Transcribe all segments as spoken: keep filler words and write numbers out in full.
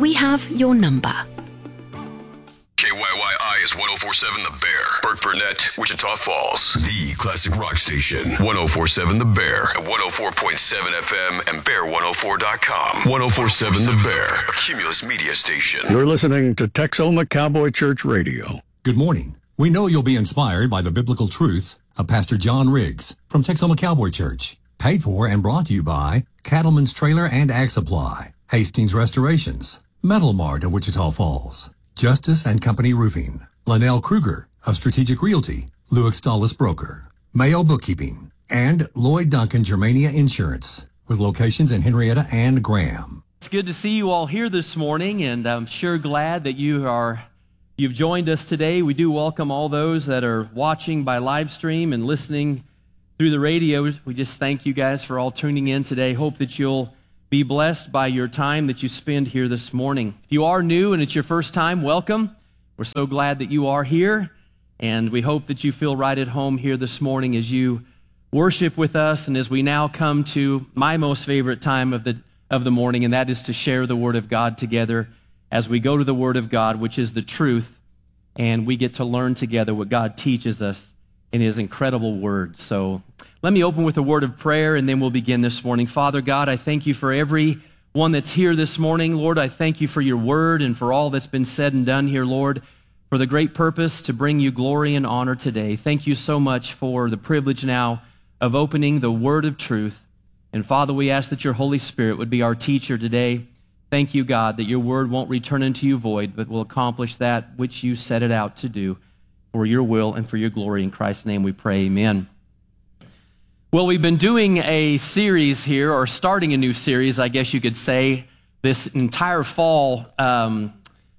we have your number. K Y Y I is one oh four point seven The Bear. Burt Burnett, Wichita Falls. The classic rock station. one oh four point seven The Bear. At one oh four point seven F M and bear one oh four dot com. one oh four point seven The Bear. A Cumulus media station. You're listening to Texoma Cowboy Church Radio. Good morning. We know you'll be inspired by the biblical truth of Pastor John Riggs from Texoma Cowboy Church. Paid for and brought to you by Cattleman's Trailer and Ag Supply, Hastings Restorations, Metal Mart of Wichita Falls, Justice and Company Roofing, Linnell Kruger of Strategic Realty, Louis Dallas Broker, Mayo Bookkeeping, and Lloyd Duncan Germania Insurance, with locations in Henrietta and Graham. It's good to see you all here this morning, and I'm sure glad that you are you've joined us today. We do welcome all those that are watching by live stream and listening through the radio. We just thank you guys for all tuning in today. Hope that you'll be blessed by your time that you spend here this morning. If you are new and it's your first time, welcome. We're so glad that you are here, and we hope that you feel right at home here this morning as you worship with us, and as we now come to my most favorite time of the of the morning, and that is to share the Word of God together as we go to the Word of God, which is the truth, and we get to learn together what God teaches us in His incredible Word. So let me open with a word of prayer, and then we'll begin this morning. Father God, I thank you for every one that's here this morning. Lord, I thank you for your Word and for all that's been said and done here, Lord, for the great purpose to bring you glory and honor today. Thank you so much for the privilege now of opening the Word of truth. And Father, we ask that your Holy Spirit would be our teacher today. Thank you, God, that your Word won't return unto you void, but will accomplish that which you set it out to do for your will and for your glory. In Christ's name we pray, amen. Well, we've been doing a series here, or starting a new series, I guess you could say. This entire fall um,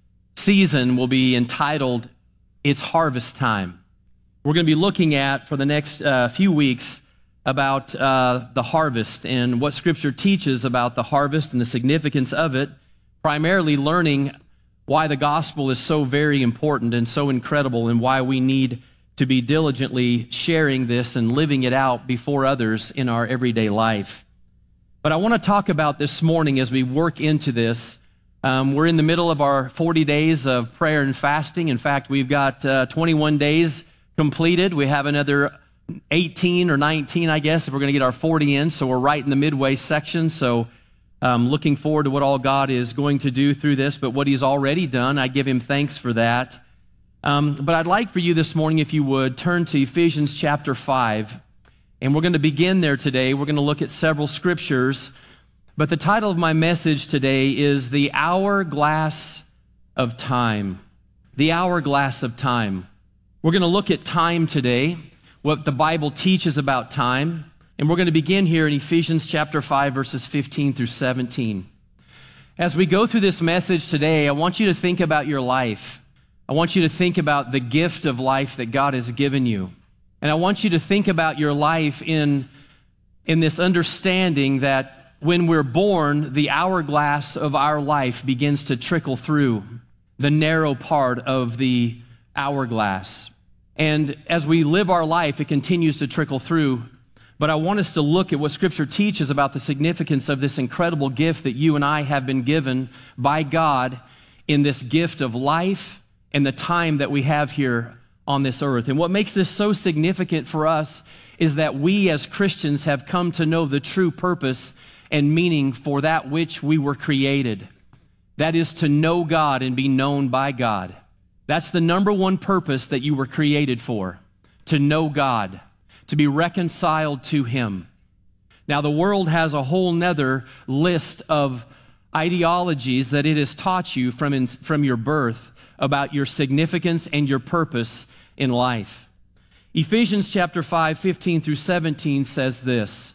season will be entitled, It's Harvest Time. We're going to be looking at, for the next uh, few weeks, about uh, the harvest and what Scripture teaches about the harvest and the significance of it, primarily learning why the gospel is so very important and so incredible, and why we need to be diligently sharing this and living it out before others in our everyday life. But I want to talk about this morning as we work into this. Um, we're in the middle of our forty days of prayer and fasting. In fact, we've got uh, twenty-one days completed. We have another eighteen or nineteen, I guess, if we're going to get our forty in. So we're right in the midway section. So um, looking forward to what all God is going to do through this. But what He's already done, I give Him thanks for that. Um, but I'd like for you this morning, if you would, turn to Ephesians chapter five. And we're going to begin there today. We're going to look at several scriptures. But the title of my message today is The Hourglass of Time. The Hourglass of Time. We're going to look at time today, what the Bible teaches about time. And we're going to begin here in Ephesians chapter five, verses fifteen through seventeen. As we go through this message today, I want you to think about your life. I want you to think about the gift of life that God has given you. And I want you to think about your life in, in this understanding that when we're born, the hourglass of our life begins to trickle through the narrow part of the hourglass. And as we live our life, it continues to trickle through. But I want us to look at what Scripture teaches about the significance of this incredible gift that you and I have been given by God in this gift of life and the time that we have here on this earth. And what makes this so significant for us is that we as Christians have come to know the true purpose and meaning for that which we were created. That is to know God and be known by God. That's the number one purpose that you were created for, to know God, to be reconciled to Him. Now, the world has a whole nother list of ideologies that it has taught you from, in, from your birth about your significance and your purpose in life. Ephesians chapter five, fifteen through seventeen says this.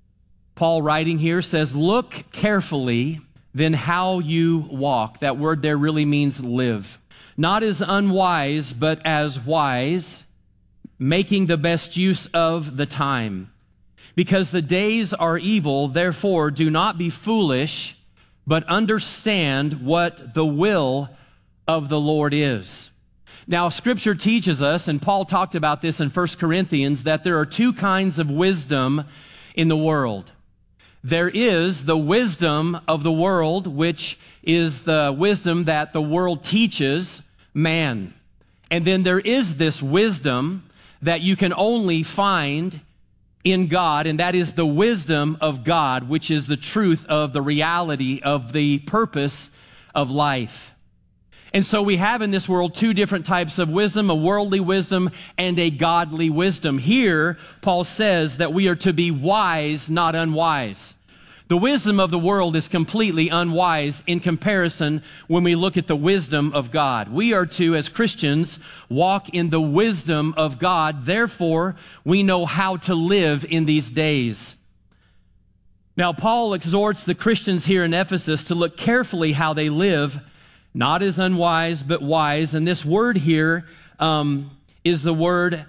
Paul writing here says, "Look carefully then how you walk." That word there really means live. "Not as unwise, but as wise, making the best use of the time. Because the days are evil, therefore do not be foolish, but understand what the will of the Lord is." Now, Scripture teaches us, and Paul talked about this in First Corinthians, that there are two kinds of wisdom in the world. There is the wisdom of the world, which is the wisdom that the world teaches man. And then there is this wisdom that you can only find in God, and that is the wisdom of God, which is the truth of the reality of the purpose of life. And so we have in this world two different types of wisdom, a worldly wisdom and a godly wisdom. Here, Paul says that we are to be wise, not unwise. The wisdom of the world is completely unwise in comparison when we look at the wisdom of God. We are to, as Christians, walk in the wisdom of God. Therefore, we know how to live in these days. Now, Paul exhorts the Christians here in Ephesus to look carefully how they live, not as unwise, but wise. And this word here um, is the word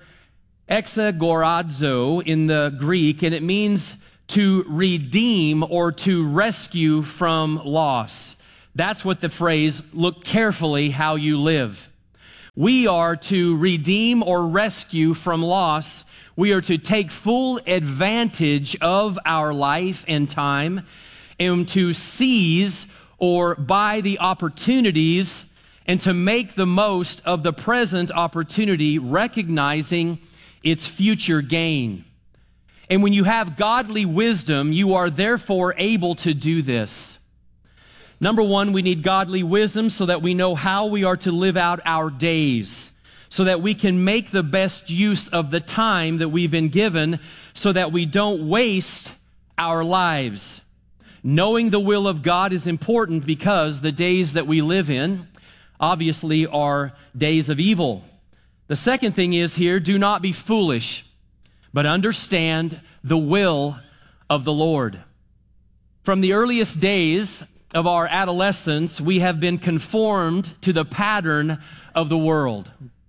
exagorazo in the Greek, and it means to redeem or to rescue from loss. That's what the phrase, look carefully how you live. We are to redeem or rescue from loss. We are to take full advantage of our life and time and to seize or buy the opportunities and to make the most of the present opportunity, recognizing its future gain. And when you have godly wisdom, you are therefore able to do this. Number one, we need godly wisdom so that we know how we are to live out our days, so that we can make the best use of the time that we've been given, so that we don't waste our lives. Knowing the will of God is important because the days that we live in, obviously, are days of evil. The second thing is here, do not be foolish, but understand the will of the Lord. From the earliest days of our adolescence, we have been conformed to the pattern of the world.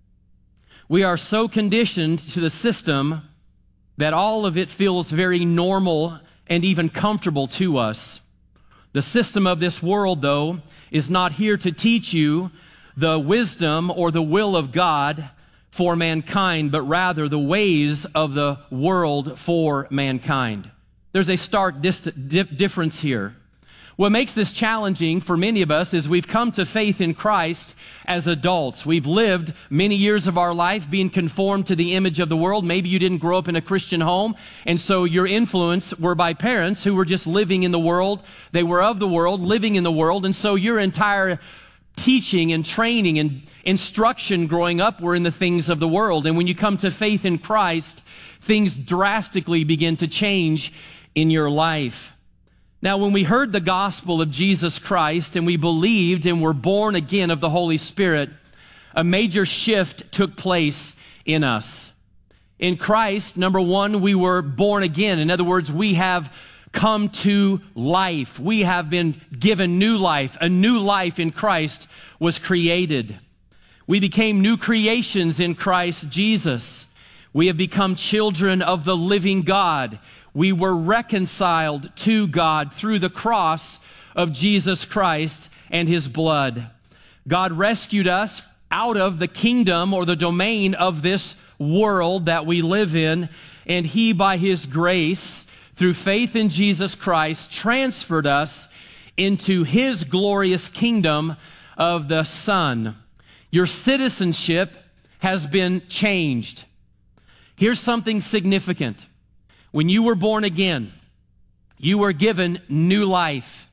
We are so conditioned to the system that all of it feels very normal and even comfortable to us. The system of this world, though, is not here to teach you the wisdom or the will of God for mankind, but rather the ways of the world for mankind. There's a stark dist- dif- difference here. What makes this challenging for many of us is we've come to faith in Christ as adults. We've lived many years of our life being conformed to the image of the world. Maybe you didn't grow up in a Christian home, and so your influence were by parents who were just living in the world. They were of the world, living in the world, and so your entire teaching and training and instruction growing up were in the things of the world. And when you come to faith in Christ, things drastically begin to change in your life. Now, when we heard the gospel of Jesus Christ and we believed and were born again of the Holy Spirit, a major shift took place in us. In Christ, number one, we were born again. In other words, we have come to life. We have been given new life. A new life in Christ was created. We became new creations in Christ Jesus. We have become children of the living God. We were reconciled to God through the cross of Jesus Christ and His blood. God rescued us out of the kingdom or the domain of this world that we live in, and He, by His grace, through faith in Jesus Christ, transferred us into His glorious kingdom of the Son. Your citizenship has been changed. Here's something significant. When you were born again, you were given new life.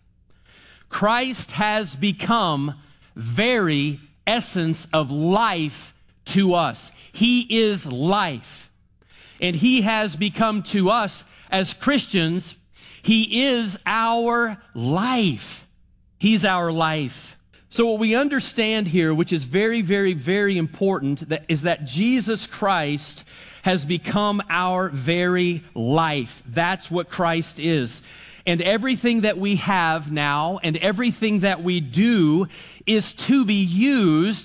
Christ has become very essence of life to us. He is life. And He has become to us as Christians, He is our life. He's our life. So what we understand here, which is very, very, very important, that is that Jesus Christ has become our very life. That's what Christ is. And everything that we have now and everything that we do is to be used,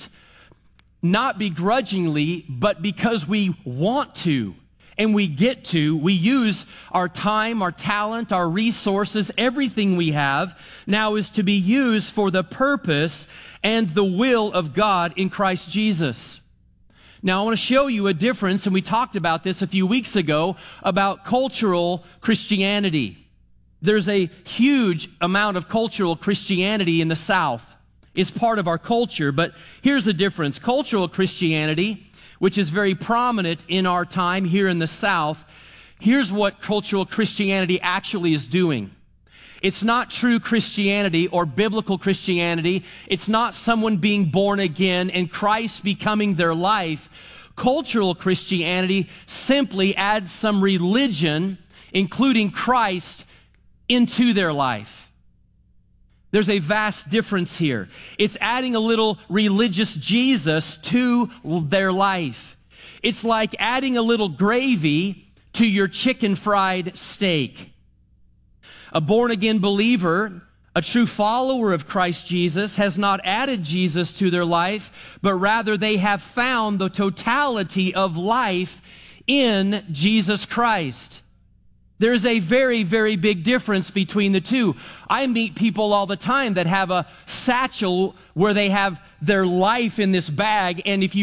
not begrudgingly, but because we want to. And we get to, we use our time, our talent, our resources, everything we have now is to be used for the purpose and the will of God in Christ Jesus. Now, I want to show you a difference, and we talked about this a few weeks ago, about cultural Christianity. There's a huge amount of cultural Christianity in the South. It's part of our culture, but here's the difference. Cultural Christianity, which is very prominent in our time here in the South, here's what cultural Christianity actually is doing. It's not true Christianity or biblical Christianity. It's not someone being born again and Christ becoming their life. Cultural Christianity simply adds some religion, including Christ, into their life. There's a vast difference here. It's adding a little religious Jesus to their life. It's like adding a little gravy to your chicken fried steak. A born-again believer, a true follower of Christ Jesus, has not added Jesus to their life, but rather they have found the totality of life in Jesus Christ. There's a very, very big difference between the two. I meet people all the time that have a satchel where they have their life in this bag, and if you